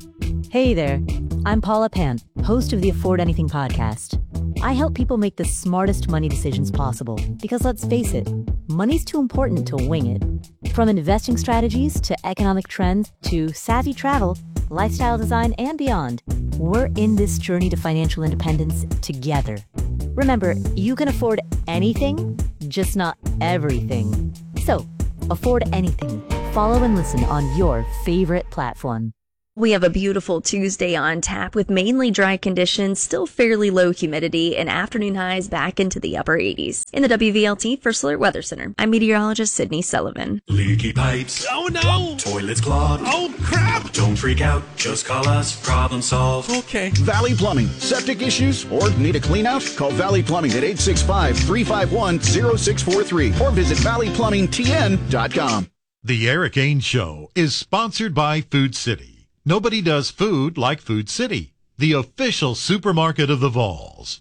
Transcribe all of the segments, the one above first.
Hey there, I'm Paula Pant, host of the Afford Anything podcast. I help people make the smartest money decisions possible because let's face it, money's too important to wing it. From investing strategies to economic trends to savvy travel, lifestyle design, and beyond, we're in this journey to financial independence together. Remember, you can afford anything, just not everything. So, afford anything. Follow and listen on your favorite platform. We have a beautiful Tuesday on tap with mainly dry conditions, still fairly low humidity, and afternoon highs back into the upper 80s. In the WVLT First Alert Weather Center, I'm meteorologist Sydney Sullivan. Leaky pipes. Oh no! Toilets clogged. Oh crap! Don't freak out. Just call us. Problem solved. Okay. Valley Plumbing. Septic issues or need a clean out? Call Valley Plumbing at 865-351-0643 or visit valleyplumbingtn.com. The Eric Ains Show is sponsored by Food City. Nobody does food like Food City, the official supermarket of the Vols.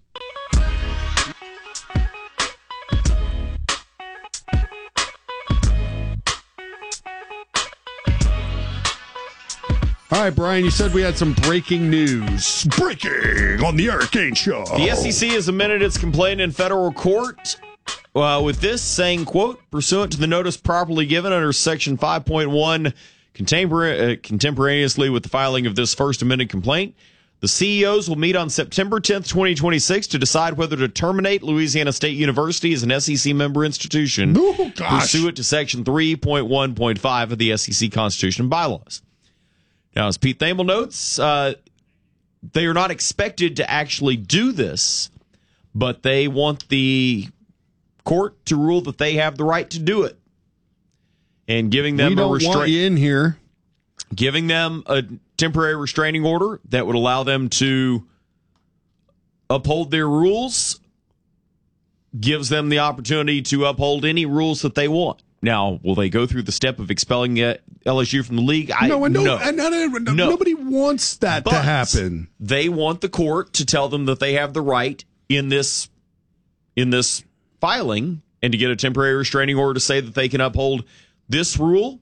All right, Brian, you said we had some breaking news. Breaking on the Eric Ains Show. The SEC has amended its complaint in federal court with this saying, quote, pursuant to the notice properly given under Section 5.1, contemporaneously with the filing of this first amended complaint, the CEOs will meet on September 10th, 2026 to decide whether to terminate Louisiana State University as an SEC member institution pursuant to Section 3.1.5 of the SEC Constitution and bylaws. Now, as Pete Thamel notes, they are not expected to actually do this, but they want the court to rule that they have the right to do it. And giving them want you in here. Giving them a temporary restraining order that would allow them to uphold their rules gives them the opportunity to uphold any rules that they want. Now, will they go through the step of expelling LSU from the league? Nobody wants that to happen. They want the court to tell them that they have the right in this filing and to get a temporary restraining order to say that they can uphold this rule,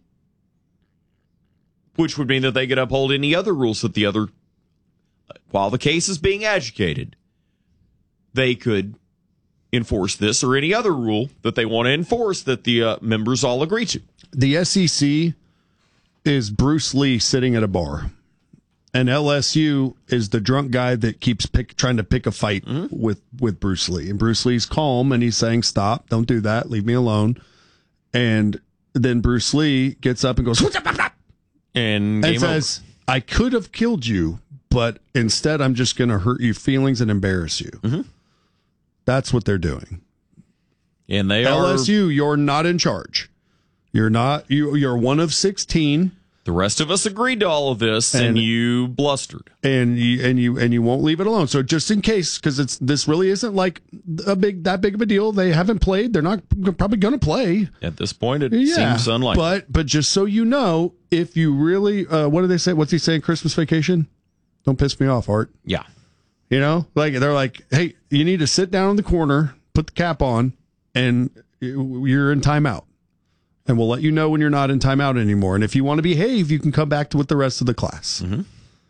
which would mean that they could uphold any other rules that while the case is being adjudicated, they could enforce this or any other rule that they want to enforce that the members all agree to. The SEC is Bruce Lee sitting at a bar, and LSU is the drunk guy that keeps trying to pick a fight with Bruce Lee. And Bruce Lee's calm, and he's saying, stop, don't do that, leave me alone. And then Bruce Lee gets up and goes, and says, I could have killed you, but instead I'm just going to hurt your feelings and embarrass you. Mm-hmm. That's what they're doing. And they LSU, you're not in charge. You're not. You're one of 16. The rest of us agreed to all of this, and you blustered, and you won't leave it alone. So just in case, because this really isn't like that big of a deal. They haven't played. They're not probably going to play at this point. It seems unlikely. But just so you know, if you really, what do they say? What's he saying? Christmas Vacation? Don't piss me off, Art. Yeah, you know, like they're like, hey, you need to sit down in the corner, put the cap on, and you're in timeout. And we'll let you know when you're not in timeout anymore. And if you want to behave, you can come back with the rest of the class. Mm-hmm.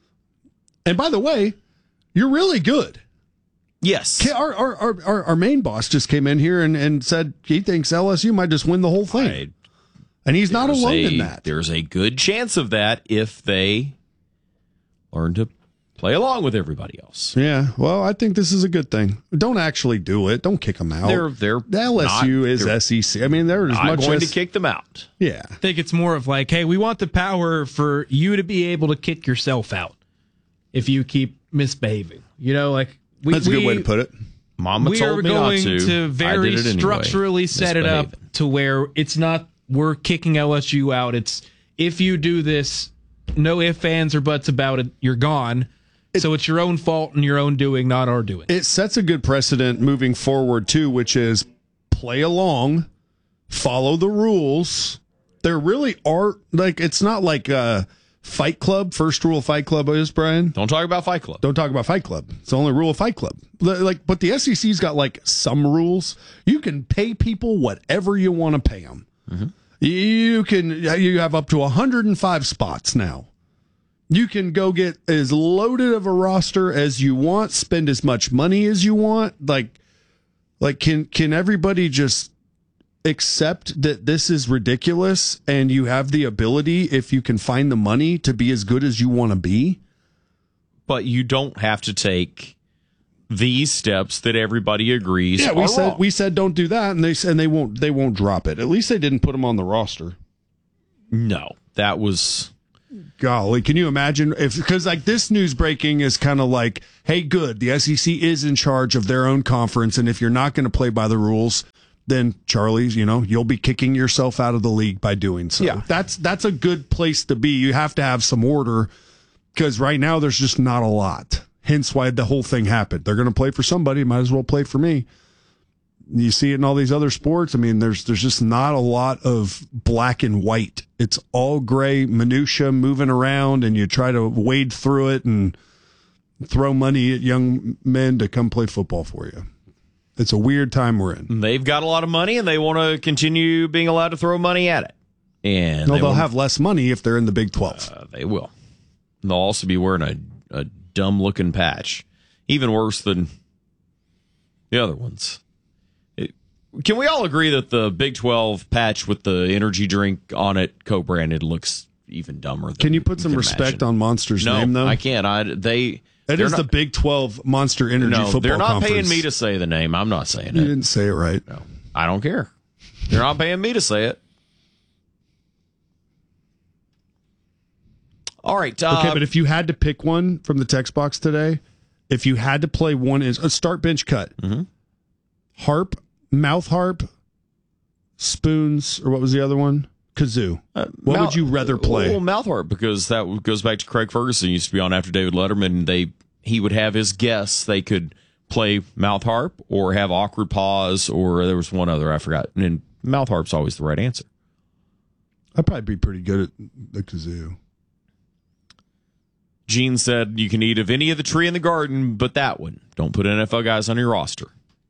And by the way, you're really good. Yes. Our main boss just came in here and said he thinks LSU might just win the whole thing. And he's not alone in that. There's a good chance of that if they learn to play along with everybody else. Yeah, well, I think this is a good thing. Don't actually do it. Don't kick them out. They're the LSU is SEC. I mean, they're as much going to kick them out. Yeah, I think it's more of like, hey, we want the power for you to be able to kick yourself out if you keep misbehaving. You know, like that's a good way to put it. Mama told me not to. We are going to very structurally set it up to where it's not we're kicking LSU out. It's if you do this, no ifs, ands, or buts about it, you're gone. So it's your own fault and your own doing, not our doing. It sets a good precedent moving forward, too, which is play along, follow the rules. There really are, like, it's not like Fight Club. First rule of Fight Club is, Brian? Don't talk about Fight Club. Don't talk about Fight Club. It's the only rule of Fight Club. Like, but the SEC's got, like, some rules. You can pay people whatever you want to pay them. Mm-hmm. You have up to 105 spots now. You can go get as loaded of a roster as you want, spend as much money as you want. Like can everybody just accept that this is ridiculous and you have the ability, if you can find the money, to be as good as you want to be? But you don't have to take these steps that everybody agrees. Yeah, we said don't do that, and they won't drop it. At least they didn't put them on the roster. No, that was. Golly, can you imagine because like this news breaking is kind of like, hey, good, the SEC is in charge of their own conference, and if you're not going to play by the rules, then Charlie's, you'll be kicking yourself out of the league by doing so. Yeah. That's a good place to be. You have to have some order because right now there's just not a lot. Hence why the whole thing happened. They're going to play for somebody, might as well play for me. You see it in all these other sports. I mean, there's just not a lot of black and white. It's all gray minutia moving around, and you try to wade through it and throw money at young men to come play football for you. It's a weird time we're in. They've got a lot of money, and they want to continue being allowed to throw money at it. And they'll have less money if they're in the Big 12. They will. They'll also be wearing a dumb-looking patch, even worse than the other ones. Can we all agree that the Big 12 patch with the energy drink on it, co-branded, looks even dumber? Than can you put some respect on Monster's name, though? No, I can't. It is the Big 12 Monster Energy Football Conference. They're not paying me to say the name. I'm not saying it. You didn't say it right. No, I don't care. They're not paying me to say it. All right. Okay, but if you had to pick one from the text box today, if you had to play one, is a start, bench, cut. Mm-hmm. Harp, mouth harp, spoons, or what was the other one? Kazoo. What would you rather play? Well, mouth harp, because that goes back to Craig Ferguson. He used to be on after David Letterman. He would have his guests. They could play mouth harp or have awkward pause, or there was one other I forgot. And mouth harp's always the right answer. I'd probably be pretty good at the kazoo. Gene said you can eat of any of the tree in the garden, but that one. Don't put NFL guys on your roster.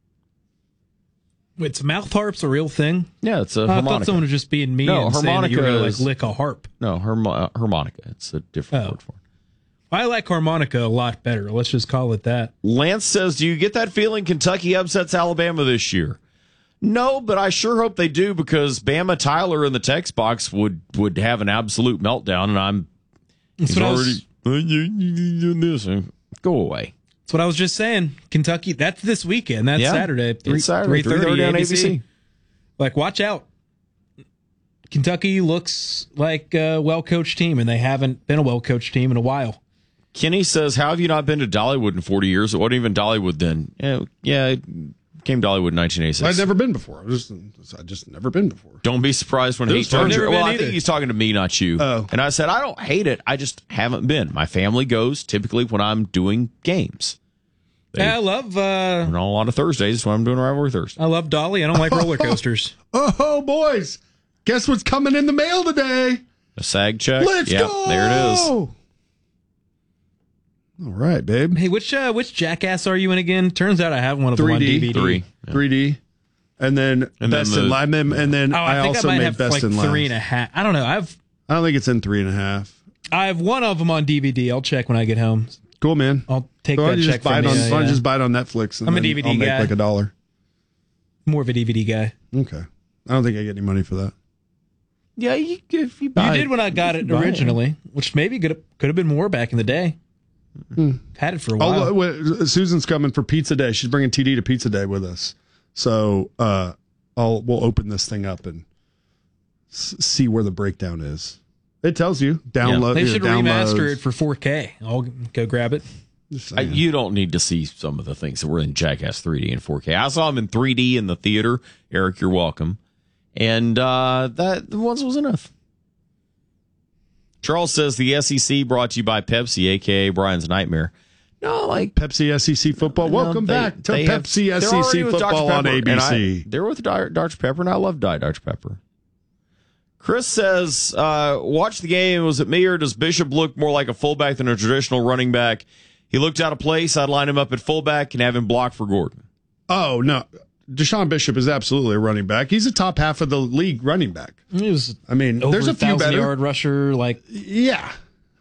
Wait, mouth harp's a real thing? Yeah, it's a harmonica. I thought someone was just being mean and saying that you were going to lick a harp. No, harmonica. It's a different word for it. I like harmonica a lot better. Let's just call it that. Lance says, do you get that feeling Kentucky upsets Alabama this year? No, but I sure hope they do, because Bama Tyler in the text box would have an absolute meltdown, and he's already this. Go away. That's what I was just saying. Kentucky, that's this weekend. That's Saturday. 3:30 on ABC. Like, watch out. Kentucky looks like a well-coached team, and they haven't been a well-coached team in a while. Kenny says, how have you not been to Dollywood in 40 years? It wasn't even Dollywood then. Yeah, it came Dollywood in 1986. I'd never been before. I've just never been before. Don't be surprised when he turns your... Well, I think he's talking to me, not you. Oh. And I said, I don't hate it. I just haven't been. My family goes typically when I'm doing games. I love... on a lot of Thursdays when I'm doing Rivalry Thursday. I love Dolly. I don't like roller coasters. Oh, boys. Guess what's coming in the mail today? A SAG check. Let's go. There it is. All right, babe. Hey, which Jackass are you in again? Turns out I have one of them on DVD. 3D. And then Best in Live. And then I also made Best in Live. 3.5. I don't know. I don't think it's in 3.5. I have one of them on DVD. I'll check when I get home. Cool, man. I'll take that check from you. Why don't you just buy it on Netflix? And I'm a DVD I'll make guy. like $1. More of a DVD guy. Okay. I don't think I get any money for that. Yeah, if you buy You did when I got it originally, which maybe could have been more back in the day. Had it for a while. Susan's coming for Pizza Day. She's bringing TD to Pizza Day with us. So we'll open this thing up and see where the breakdown is. It tells you. Download. They should remaster it for 4K. I'll go grab it. You don't need to see some of the things that were in Jackass 3D and 4K. I saw them in 3D in the theater. Eric, you're welcome. And that once was enough. Charles says the SEC brought to you by Pepsi, a.k.a. Brian's Nightmare. No, like Pepsi SEC football. Welcome back to Pepsi SEC football on ABC. They're with Dr. Pepper, and I love Dr. Pepper. Chris says, watch the game. Was it me, or does Bishop look more like a fullback than a traditional running back? He looked out of place. I'd line him up at fullback and have him block for Gordon. Oh, no. Deshaun Bishop is absolutely a running back. He's a top half of the league running back. He was there's a few better. 1,000-yard rusher. Yeah.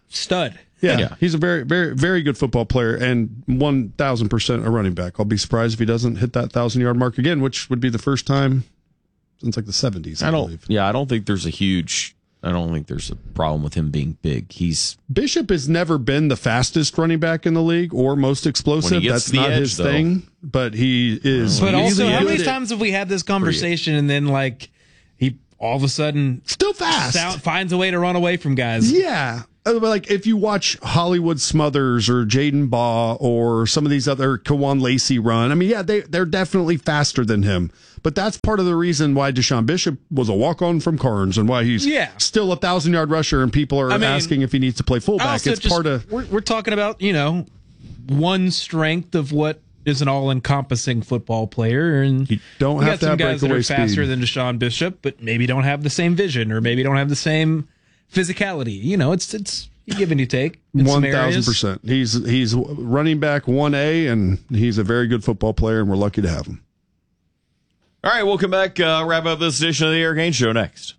stud. Yeah, he's a very, very, very good football player and 1,000% a running back. I'll be surprised if he doesn't hit that 1,000-yard mark again, which would be the first time since like the 70s, I believe. Yeah, I don't think there's a problem with him being big. Bishop has never been the fastest running back in the league or most explosive. That's not his thing, but he is. But also, how many times have we had this conversation and then like he all of a sudden still fast finds a way to run away from guys? Yeah. Like if you watch Hollywood Smothers or Jaden Baugh or some of these other Kawan Lacey run, I mean, yeah, they're definitely faster than him. But that's part of the reason why Deshaun Bishop was a walk-on from Carnes and why he's still a 1,000-yard rusher and people are asking if he needs to play fullback. It's part of we're talking about, one strength of what is an all-encompassing football player, and you don't have to have guys that are faster speed than Deshaun Bishop, but maybe don't have the same vision or maybe don't have the same physicality. It's you give and you take. 1,000%. He's running back 1A, and he's a very good football player, and we're lucky to have him. All right, we'll come back, wrap up this edition of the Eric Ainge Show next.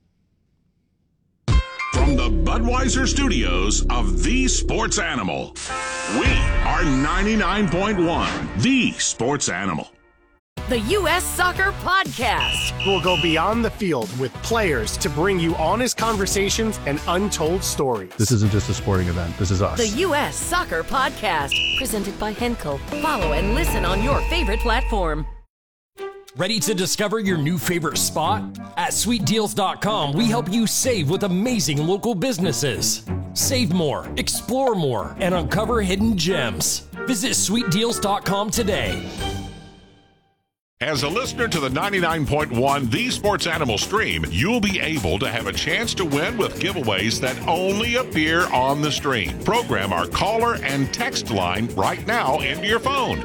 From the Budweiser studios of The Sports Animal, we are 99.1 The Sports Animal. The U.S. Soccer Podcast. We'll go beyond the field with players to bring you honest conversations and untold stories. This isn't just a sporting event. This is us. The U.S. Soccer Podcast. Presented by Henkel. Follow and listen on your favorite platform. Ready to discover your new favorite spot? At SweetDeals.com, we help you save with amazing local businesses. Save more, explore more, and uncover hidden gems. Visit SweetDeals.com today. As a listener to the 99.1 The Sports Animal stream, you'll be able to have a chance to win with giveaways that only appear on the stream. Program our caller and text line right now into your phone,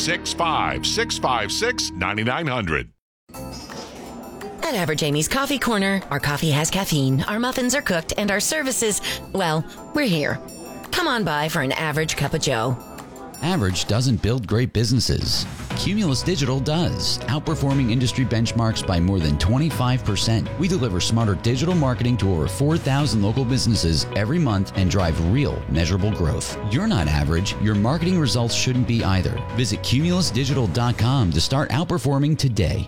865-656-9900. At Average Amy's Coffee Corner, our coffee has caffeine, our muffins are cooked, and our services, well, we're here. Come on by for an average cup of joe. Average doesn't build great businesses. Cumulus Digital does, outperforming industry benchmarks by more than 25%. We deliver smarter digital marketing to over 4,000 local businesses every month and drive real, measurable growth. You're not average. Your marketing results shouldn't be either. Visit cumulusdigital.com to start outperforming today.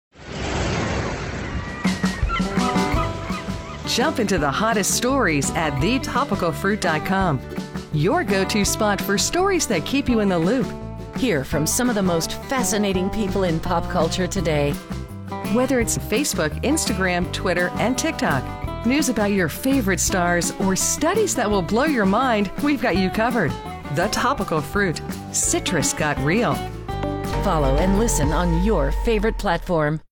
Jump into the hottest stories at thetopicalfruit.com. Your go-to spot for stories that keep you in the loop. Hear from some of the most fascinating people in pop culture today. Whether it's Facebook, Instagram, Twitter, and TikTok, news about your favorite stars, or studies that will blow your mind, we've got you covered. The Topical Fruit. Citrus got real. Follow and listen on your favorite platform.